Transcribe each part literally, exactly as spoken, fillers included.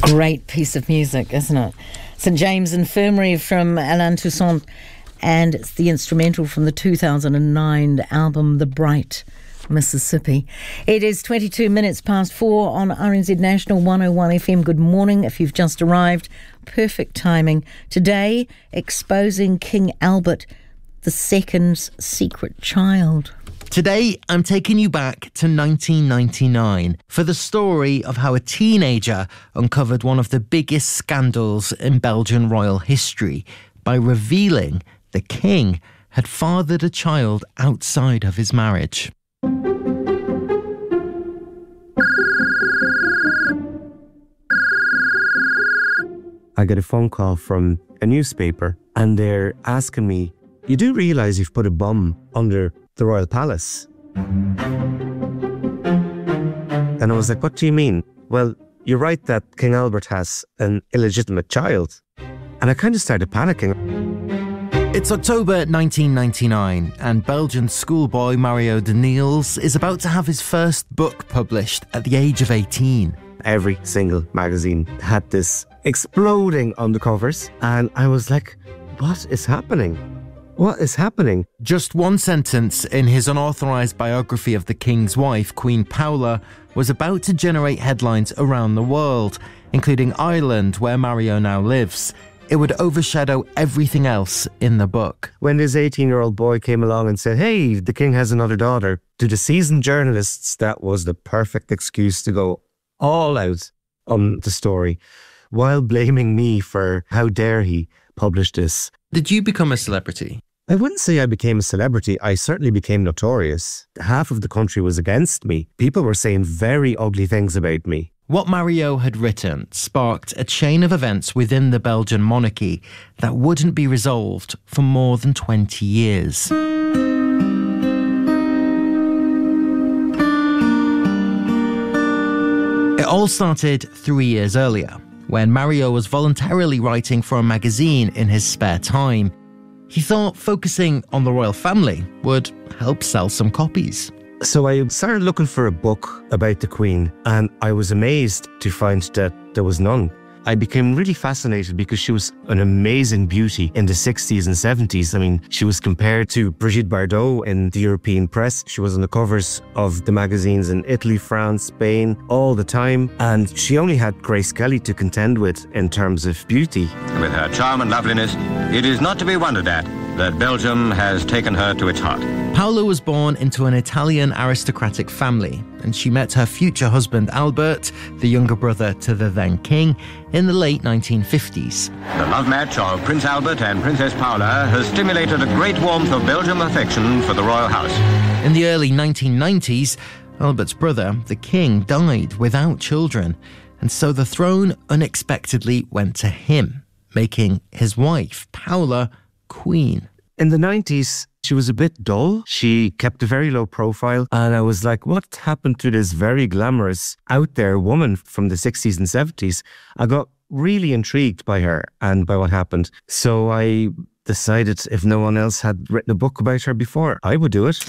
Great piece of music, isn't it? Saint James Infirmary from Alain Toussaint, and it's the instrumental from the two thousand nine album The Bright Mississippi. It is twenty-two minutes past four on R N Z National one oh one F M. Good morning if you've just arrived. Perfect timing. Today, exposing King Albert the Second's secret child. Today, I'm taking you back to nineteen ninety-nine for the story of how a teenager uncovered one of the biggest scandals in Belgian royal history by revealing the king had fathered a child outside of his marriage. I get a phone call from a newspaper and they're asking me, "You do realise you've put a bomb under the Royal Palace?" And I was like, "What do you mean?" "Well, you're right that King Albert has an illegitimate child." And I kind of started panicking. It's October nineteen ninety-nine, and Belgian schoolboy Mario de Niels is about to have his first book published at the age of eighteen. Every single magazine had this exploding on the covers, and I was like, what is happening? What is happening? Just one sentence in his unauthorised biography of the king's wife, Queen Paula, was about to generate headlines around the world, including Ireland, where Mario now lives. It would overshadow everything else in the book. When this eighteen-year-old boy came along and said, "Hey, the king has another daughter," to the seasoned journalists, that was the perfect excuse to go all out on the story, while blaming me for how dare he publish this. Did you become a celebrity? I wouldn't say I became a celebrity. I certainly became notorious. Half of the country was against me. People were saying very ugly things about me. What Mario had written sparked a chain of events within the Belgian monarchy that wouldn't be resolved for more than twenty years. It all started three years earlier, when Mario was voluntarily writing for a magazine in his spare time. He thought focusing on the royal family would help sell some copies. So I started looking for a book about the Queen, and I was amazed to find that there was none. I became really fascinated because she was an amazing beauty in the sixties and seventies. I mean, she was compared to Brigitte Bardot in the European press. She was on the covers of the magazines in Italy, France, Spain, all the time. And she only had Grace Kelly to contend with in terms of beauty. With her charm and loveliness, it is not to be wondered at that Belgium has taken her to its heart. Paula was born into an Italian aristocratic family, and she met her future husband Albert, the younger brother to the then king, in the late nineteen fifties. The love match of Prince Albert and Princess Paula has stimulated a great warmth of Belgian affection for the royal house. In the early nineteen nineties, Albert's brother, the king, died without children, and so the throne unexpectedly went to him, making his wife, Paula, queen. In the nineties, she was a bit dull. She kept a very low profile. And I was like, what happened to this very glamorous, out there woman from the sixties and seventies? I got really intrigued by her and by what happened. So I decided if no one else had written a book about her before, I would do it.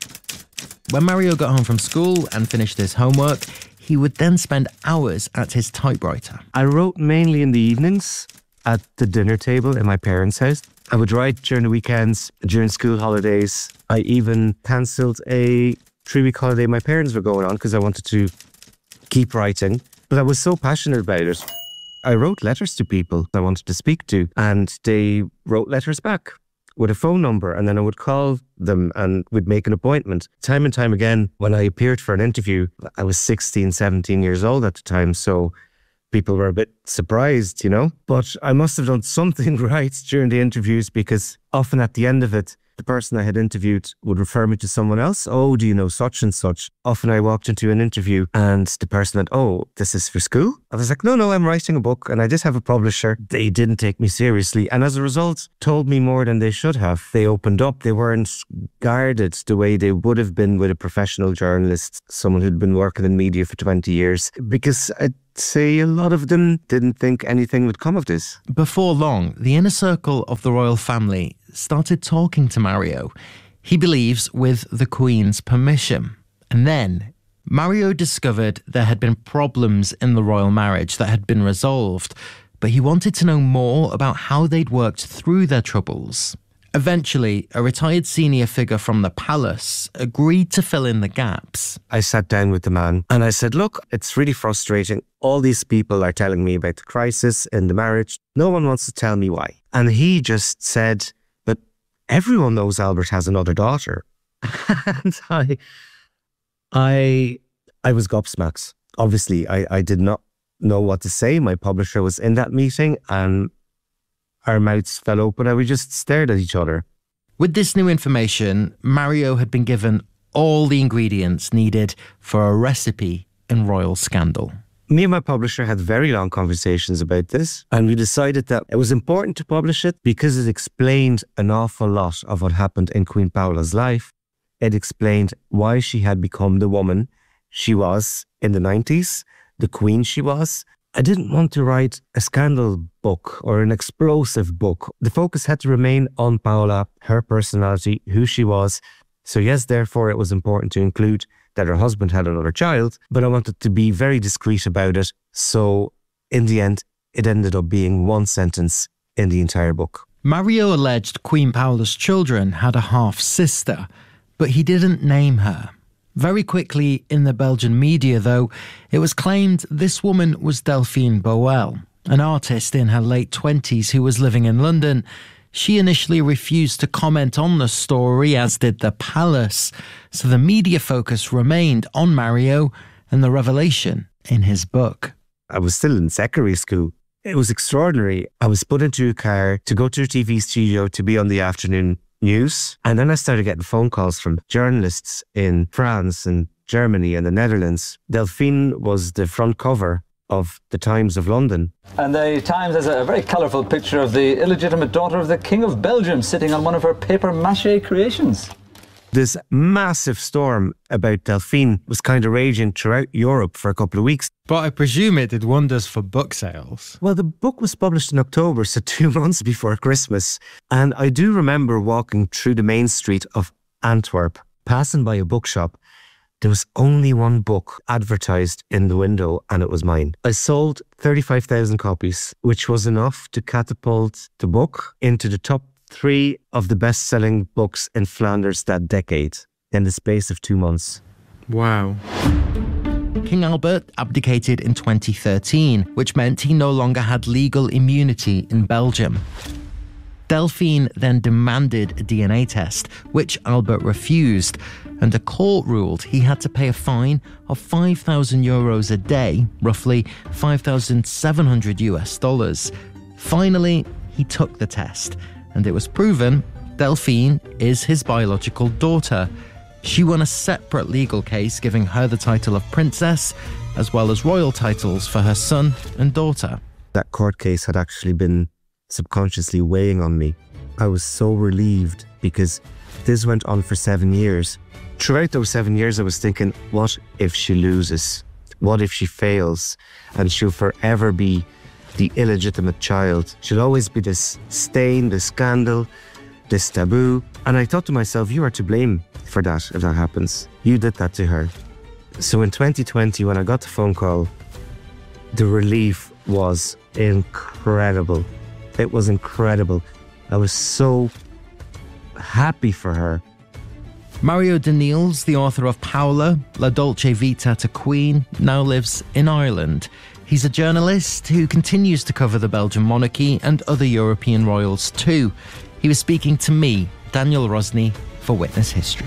When Mario got home from school and finished his homework, he would then spend hours at his typewriter. I wrote mainly in the evenings at the dinner table in my parents' house. I would write during the weekends, during school holidays. I even cancelled a three-week holiday my parents were going on because I wanted to keep writing. But I was so passionate about it. I wrote letters to people I wanted to speak to, and they wrote letters back with a phone number, and then I would call them and would make an appointment. Time and time again, when I appeared for an interview, I was sixteen, seventeen years old at the time, so people were a bit surprised, you know. But I must have done something right during the interviews, because often at the end of it, the person I had interviewed would refer me to someone else. "Oh, do you know such and such?" Often I walked into an interview and the person went, "Oh, this is for school?" I was like, no, no, I'm writing a book and I just have a publisher. They didn't take me seriously, and as a result, told me more than they should have. They opened up. They weren't guarded the way they would have been with a professional journalist, someone who'd been working in media for twenty years, because I'd say a lot of them didn't think anything would come of this. Before long, the inner circle of the royal family started talking to Mario. He believes with the Queen's permission. And then Mario discovered there had been problems in the royal marriage that had been resolved, but he wanted to know more about how they'd worked through their troubles. Eventually, a retired senior figure from the palace agreed to fill in the gaps. I sat down with the man and I said, look, it's really frustrating. All these people are telling me about the crisis in the marriage. No one wants to tell me why. And he just said, but everyone knows Albert has another daughter. And I, I, I was gobsmacked. Obviously, I, I did not know what to say. My publisher was in that meeting and our mouths fell open and we just stared at each other. With this new information, Mario had been given all the ingredients needed for a recipe in royal scandal. Me and my publisher had very long conversations about this, and we decided that it was important to publish it because it explained an awful lot of what happened in Queen Paola's life. It explained why she had become the woman she was in the nineties, the queen she was. I didn't want to write a scandal book or an explosive book. The focus had to remain on Paola, her personality, who she was. So yes, therefore, it was important to include that her husband had another child, but I wanted to be very discreet about it. So in the end, it ended up being one sentence in the entire book. Mario alleged Queen Paola's children had a half-sister, but he didn't name her. Very quickly in the Belgian media, though, it was claimed this woman was Delphine Boel, an artist in her late twenties who was living in London. She initially refused to comment on the story, as did the palace, so the media focus remained on Mario and the revelation in his book. I was still in secondary school. It was extraordinary. I was put into a car to go to a T V studio to be on the afternoon news. And then I started getting phone calls from journalists in France and Germany and the Netherlands. Delphine was the front cover of the Times of London. And the Times has a very colourful picture of the illegitimate daughter of the King of Belgium sitting on one of her papier-mâché creations. This massive storm about Delphine was kind of raging throughout Europe for a couple of weeks. But I presume it did wonders for book sales. Well, the book was published in October, so two months before Christmas. And I do remember walking through the main street of Antwerp, passing by a bookshop. There was only one book advertised in the window, and it was mine. I sold thirty-five thousand copies, which was enough to catapult the book into the top three of the best-selling books in Flanders that decade in the space of two months. Wow. King Albert abdicated in twenty thirteen, which meant he no longer had legal immunity in Belgium. Delphine then demanded a D N A test, which Albert refused, and a court ruled he had to pay a fine of five thousand euros a day, roughly five thousand seven hundred US dollars. Finally, he took the test, and it was proven Delphine is his biological daughter. She won a separate legal case giving her the title of princess, as well as royal titles for her son and daughter. That court case had actually been subconsciously weighing on me. I was so relieved because this went on for seven years. Throughout those seven years, I was thinking, what if she loses? What if she fails? And she'll forever be the illegitimate child. She'll always be this stain, this scandal, this taboo. And I thought to myself, you are to blame for that if that happens. You did that to her. So in twenty twenty, when I got the phone call, the relief was incredible. It was incredible. I was so happy for her. Mario Daniels, the author of Paola, La Dolce Vita to Queen, now lives in Ireland. He's a journalist who continues to cover the Belgian monarchy and other European royals too. He was speaking to me, Daniel Rosny, for Witness History.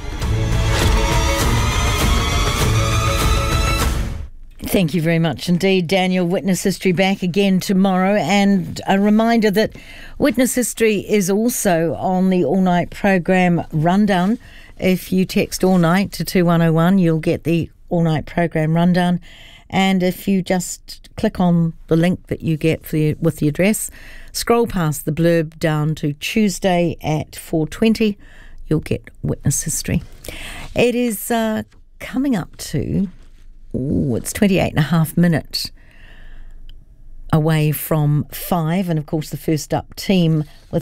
Thank you very much indeed, Daniel. Witness History back again tomorrow. And a reminder that Witness History is also on the all-night program Rundown. If you text all night to two one oh one, you'll get the all-night program Rundown. And if you just click on the link that you get for the, with the address, scroll past the blurb down to Tuesday at four twenty, you'll get Witness History. It is uh, coming up to... Ooh, it's twenty-eight and a half minutes away from five, and of course the first up team with